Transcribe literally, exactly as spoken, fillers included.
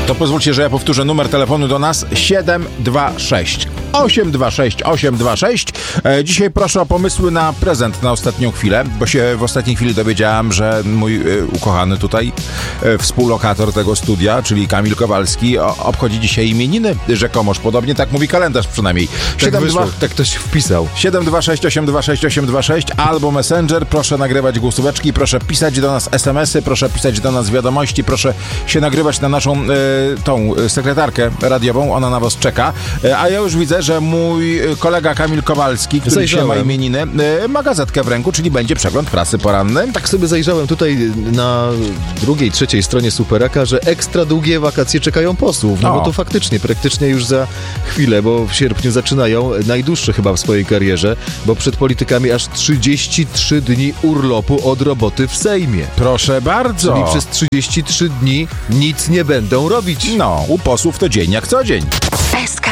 To pozwólcie, że ja powtórzę numer telefonu do nas siedem dwa sześć osiem dwa sześć osiem dwa sześć. E, dzisiaj proszę o pomysły na prezent na ostatnią chwilę, bo się w ostatniej chwili dowiedziałam, że mój e, ukochany tutaj e, współlokator tego studia, czyli Kamil Kowalski, o, obchodzi dzisiaj imieniny rzekomoż. Podobnie tak mówi kalendarz przynajmniej. Tak wyszło, tak ktoś wpisał. siedem dwa sześć osiem dwa sześć osiem dwa sześć albo Messenger. Proszę nagrywać głosóweczki, proszę pisać do nas es em esy, proszę pisać do nas wiadomości, proszę się nagrywać na naszą e, tą sekretarkę radiową. Ona na was czeka. E, a ja już widzę, że mój kolega Kamil Kowalski, który Zajrzałem. dzisiaj ma imieniny, e, ma gazetkę w ręku, czyli będzie przegląd prasy poranny. Tak sobie zajrzałem tutaj na drugiej, trzeciej stronie Superaka, że ekstra długie wakacje czekają posłów. No O. bo to faktycznie, praktycznie już za chwilę, bo w sierpniu zaczynają najdłuższe chyba w swojej karierze, bo przed politykami aż trzydzieści trzy dni urlopu od roboty w Sejmie. Proszę bardzo. Czyli przez trzydzieści trzy dni nic nie będą robić. No, u posłów to dzień jak co dzień. S K